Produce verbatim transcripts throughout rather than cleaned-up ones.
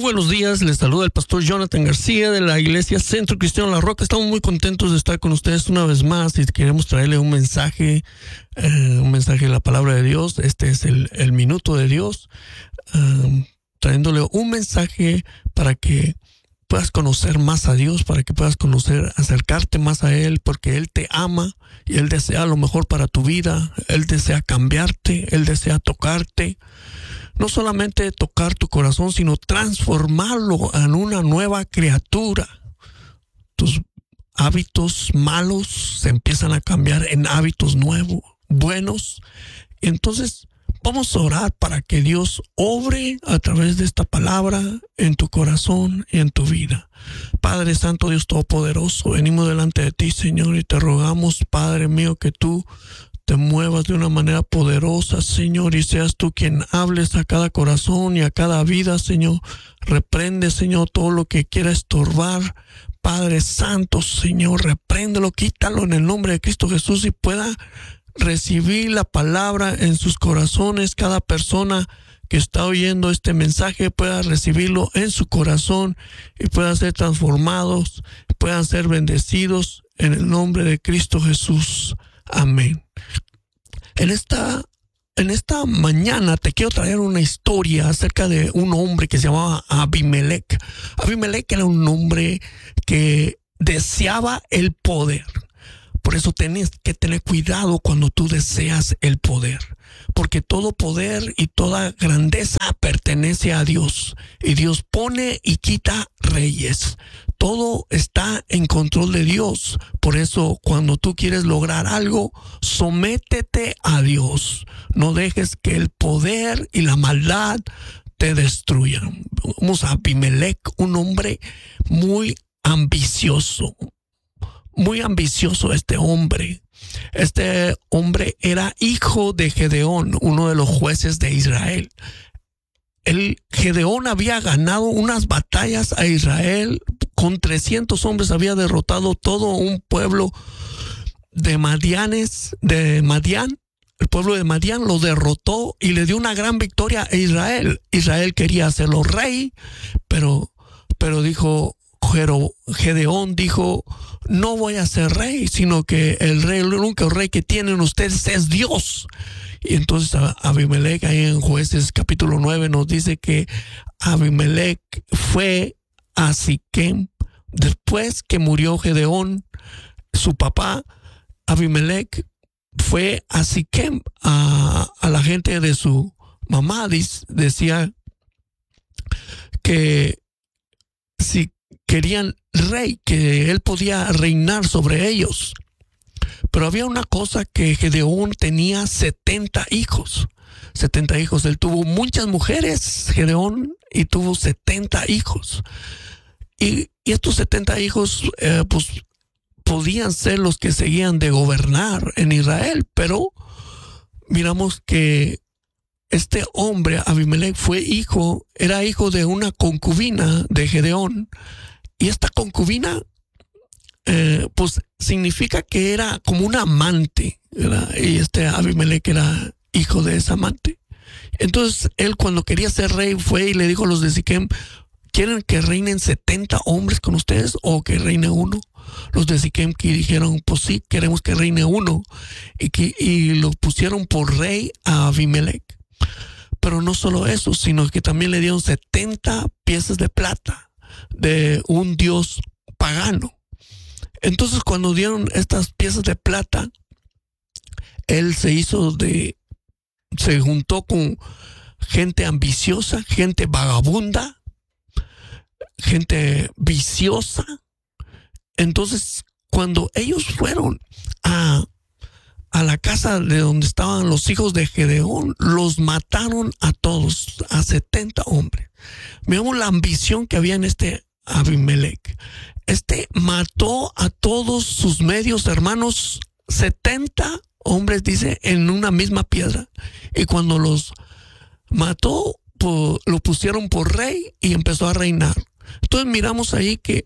buenos días, les saluda el pastor Jonathan García de la Iglesia Centro Cristiano La Roca. Estamos muy contentos de estar con ustedes una vez más y queremos traerle un mensaje, eh, un mensaje de la palabra de Dios. Este es el, el minuto de Dios, um, trayéndole un mensaje para que puedas conocer más a Dios, para que puedas conocer, acercarte más a Él, porque Él te ama y Él desea lo mejor para tu vida. Él desea cambiarte, Él desea tocarte. No solamente tocar tu corazón, sino transformarlo en una nueva criatura. Tus hábitos malos se empiezan a cambiar en hábitos nuevos, buenos. Entonces, vamos a orar para que Dios obre a través de esta palabra en tu corazón y en tu vida. Padre Santo, Dios Todopoderoso, venimos delante de ti, Señor, y te rogamos, Padre mío, que tú te muevas de una manera poderosa, Señor, y seas tú quien hables a cada corazón y a cada vida, Señor. Reprende, Señor, todo lo que quiera estorbar. Padre Santo, Señor, repréndelo, quítalo en el nombre de Cristo Jesús y pueda recibir la palabra en sus corazones. Cada persona que está oyendo este mensaje pueda recibirlo en su corazón y puedan ser transformados, puedan ser bendecidos en el nombre de Cristo Jesús. Amén. En esta, en esta mañana te quiero traer una historia acerca de un hombre que se llamaba Abimelech. Abimelech era un hombre que deseaba el poder. Por eso tienes que tener cuidado cuando tú deseas el poder, porque todo poder y toda grandeza pertenece a Dios, y Dios pone y quita reyes. Todo está en control de Dios. Por eso, cuando tú quieres lograr algo, sométete a Dios. No dejes que el poder y la maldad te destruyan. Vamos a Abimelech, un hombre muy ambicioso. Muy ambicioso este hombre. Este hombre era hijo de Gedeón, uno de los jueces de Israel. El Gedeón había ganado unas batallas a Israel. Con trescientos hombres había derrotado todo un pueblo de Madianes, de Madián. El pueblo de Madián lo derrotó y le dio una gran victoria a Israel. Israel quería hacerlo rey, pero, pero dijo, Gedeón dijo, no voy a ser rey, sino que el rey, el único rey que tienen ustedes es Dios. Y entonces Abimelech, ahí en Jueces capítulo nueve, nos dice que Abimelech fue a Siquem. Después que murió Gedeón, su papá, Abimelech fue a Siquem, a, a la gente de su mamá. Dice, decía que si querían rey, que él podía reinar sobre ellos. Pero había una cosa, que Gedeón tenía setenta hijos. setenta hijos. Él tuvo muchas mujeres, Gedeón, y tuvo setenta hijos. Y, y estos setenta hijos, eh, pues, podían ser los que seguían de gobernar en Israel. Pero miramos que este hombre, Abimelech, fue hijo, era hijo de una concubina de Gedeón. Y esta concubina, eh, pues significa que era como una amante, ¿verdad? Y este Abimelech era hijo de esa amante. Entonces él, cuando quería ser rey, fue y le dijo a los de Siquem, ¿quieren que reinen setenta hombres con ustedes o que reine uno? Los de Siquem que dijeron, pues sí, queremos que reine uno. Y, que, y lo pusieron por rey a Abimelech. Pero no solo eso, sino que también le dieron setenta piezas de plata de un dios pagano. Entonces, cuando dieron estas piezas de plata, él se hizo de, se juntó con gente ambiciosa, gente vagabunda, gente viciosa. Entonces, cuando ellos fueron a, a la casa de donde estaban los hijos de Gedeón, los mataron a todos, a setenta hombres. Veamos la ambición que había en este Abimelech. Este mató a todos sus medios hermanos, setenta hombres, dice, en una misma piedra. Y cuando los mató, pues, lo pusieron por rey y empezó a reinar. Entonces miramos ahí que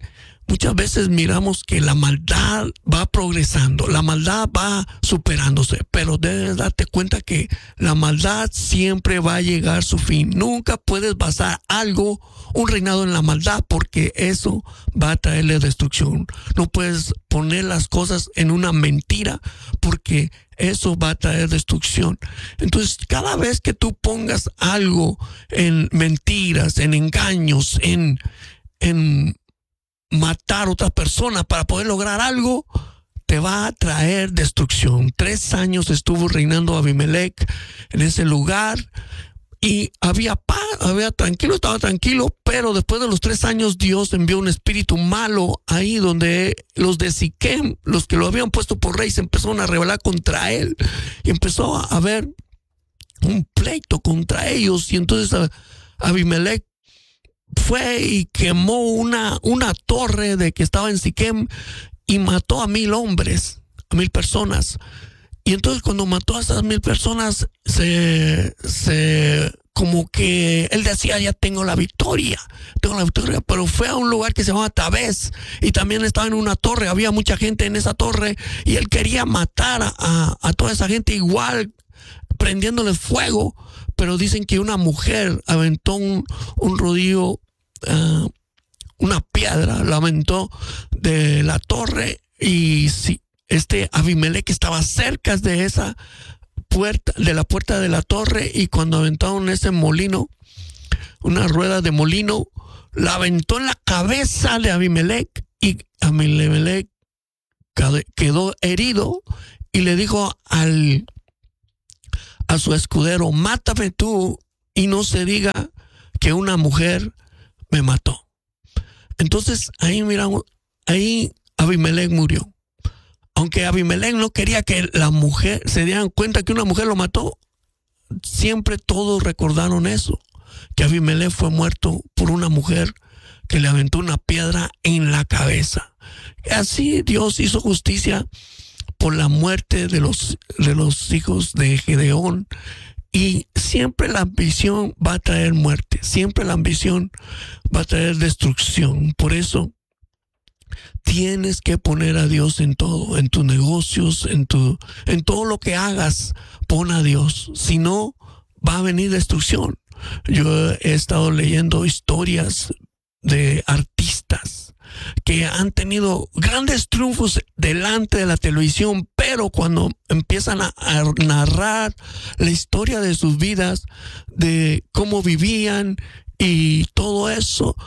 muchas veces miramos que la maldad va progresando, la maldad va superándose, pero debes darte cuenta que la maldad siempre va a llegar a su fin. Nunca puedes basar algo, un reinado en la maldad, porque eso va a traerle destrucción. No puedes poner las cosas en una mentira, porque eso va a traer destrucción. Entonces, cada vez que tú pongas algo en mentiras, en engaños, en, en matar a otra persona para poder lograr algo, te va a traer destrucción. Tres años estuvo reinando Abimelech en ese lugar y había paz, había tranquilo, estaba tranquilo, pero después de los tres años Dios envió un espíritu malo ahí donde los de Siquem, los que lo habían puesto por rey, se empezaron a rebelar contra él y empezó a haber un pleito contra ellos. Y entonces Abimelech fue y quemó una, una torre de que estaba en Siquem y mató a mil hombres, a mil personas. Y entonces cuando mató a esas mil personas, se, se, como que él decía, ya tengo la victoria, tengo la victoria, pero fue a un lugar que se llama Tabés y también estaba en una torre, había mucha gente en esa torre y él quería matar a, a, a toda esa gente igual, prendiéndole fuego, pero dicen que una mujer aventó un, un rodillo, uh, una piedra, la aventó de la torre y sí, este Abimelech estaba cerca de esa puerta, de la puerta de la torre, y cuando aventaron ese molino, una rueda de molino, la aventó en la cabeza de Abimelech y Abimelech quedó herido y le dijo al a su escudero, mátame tú y no se diga que una mujer me mató. Entonces ahí miramos, ahí Abimelech murió. Aunque Abimelech no quería que la mujer se dieran cuenta que una mujer lo mató, siempre todos recordaron eso, que Abimelech fue muerto por una mujer que le aventó una piedra en la cabeza. Así Dios hizo justicia por la muerte de los, de los hijos de Gedeón. Y siempre la ambición va a traer muerte, siempre la ambición va a traer destrucción. Por eso tienes que poner a Dios en todo, en tus negocios, en tu, en todo lo que hagas, pon a Dios. Si no, va a venir destrucción. Yo he estado leyendo historias de artistas que han tenido grandes triunfos delante de la televisión, pero cuando empiezan a, a narrar la historia de sus vidas, de cómo vivían y todo eso,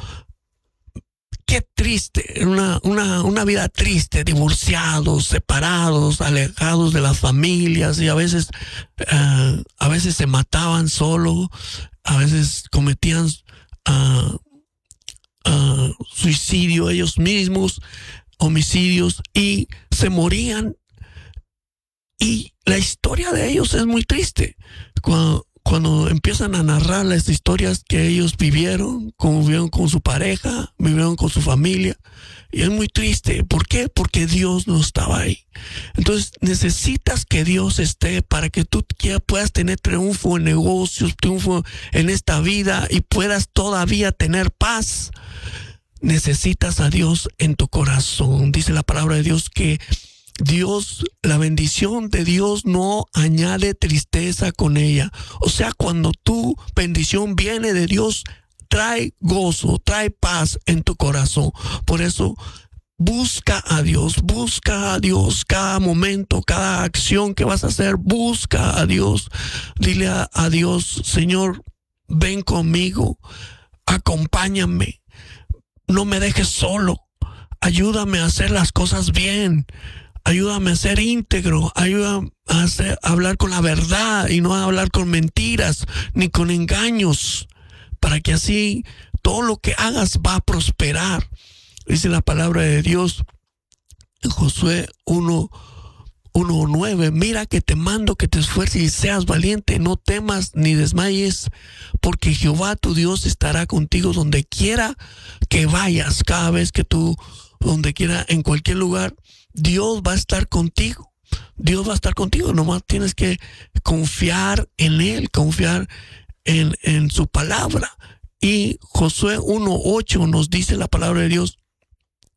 qué triste, una, una, una vida triste, divorciados, separados, alejados de las familias, y a veces, uh, a veces se mataban solo, a veces cometían uh, uh, suicidio ellos mismos, homicidios, y se morían. Y la historia de ellos es muy triste. Cuando, Cuando empiezan a narrar las historias que ellos vivieron, como vivieron con su pareja, vivieron con su familia, y es muy triste. ¿Por qué? Porque Dios no estaba ahí. Entonces necesitas que Dios esté para que tú puedas tener triunfo en negocios, triunfo en esta vida y puedas todavía tener paz. Necesitas a Dios en tu corazón. Dice la palabra de Dios que Dios, la bendición de Dios no añade tristeza con ella. O sea, cuando tu bendición viene de Dios, trae gozo, trae paz en tu corazón. Por eso, busca a Dios, busca a Dios cada momento, cada acción que vas a hacer, busca a Dios. Dile a, a Dios, Señor, ven conmigo, acompáñame, no me dejes solo, ayúdame a hacer las cosas bien. Ayúdame a ser íntegro, ayúdame a, hacer, a hablar con la verdad y no a hablar con mentiras ni con engaños, para que así todo lo que hagas va a prosperar. Dice la palabra de Dios en Josué uno nueve, mira que te mando que te esfuerces y seas valiente, no temas ni desmayes, porque Jehová tu Dios estará contigo donde quiera que vayas. Cada vez que tú, donde quiera, en cualquier lugar, Dios va a estar contigo. Dios va a estar contigo. Nomás tienes que confiar en Él, confiar en, en su palabra. Y Josué uno ocho nos dice la palabra de Dios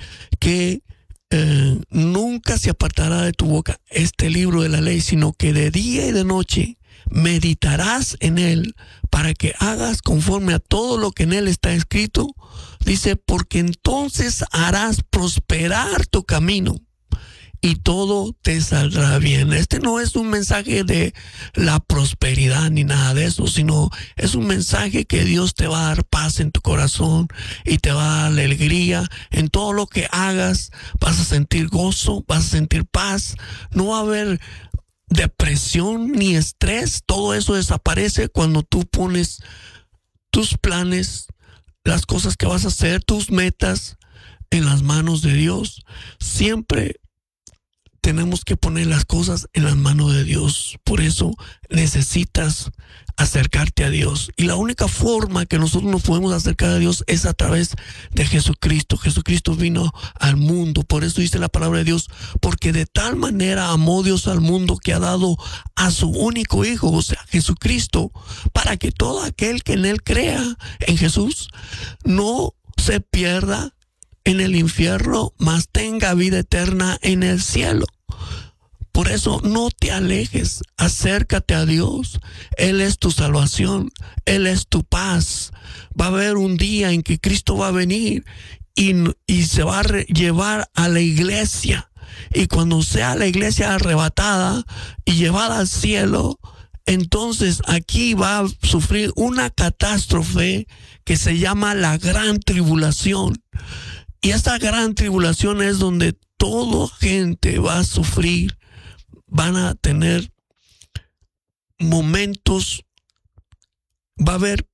que eh, nunca se apartará de tu boca este libro de la ley, sino que de día y de noche meditarás en él para que hagas conforme a todo lo que en él está escrito. Dice, porque entonces harás prosperar tu camino y todo te saldrá bien. Este no es un mensaje de la prosperidad ni nada de eso, sino es un mensaje que Dios te va a dar paz en tu corazón y te va a dar alegría. En todo lo que hagas vas a sentir gozo, vas a sentir paz. No va a haber depresión ni estrés. Todo eso desaparece cuando tú pones tus planes, las cosas que vas a hacer, tus metas en las manos de Dios. Siempre tenemos que poner las cosas en las manos de Dios. Por eso necesitas acercarte a Dios. Y la única forma que nosotros nos podemos acercar a Dios es a través de Jesucristo. Jesucristo vino al mundo. Por eso dice la palabra de Dios, porque de tal manera amó Dios al mundo que ha dado a su único Hijo, o sea, Jesucristo, para que todo aquel que en él crea, en Jesús, no se pierda en el infierno, mas tenga vida eterna en el cielo. Por eso no te alejes, acércate a Dios. Él es tu salvación, Él es tu paz. Va a haber un día en que Cristo va a venir y, y se va a re- llevar a la iglesia. Y cuando sea la iglesia arrebatada y llevada al cielo, entonces aquí va a sufrir una catástrofe que se llama la gran tribulación. Y esta gran tribulación es donde toda gente va a sufrir, van a tener momentos, va a haber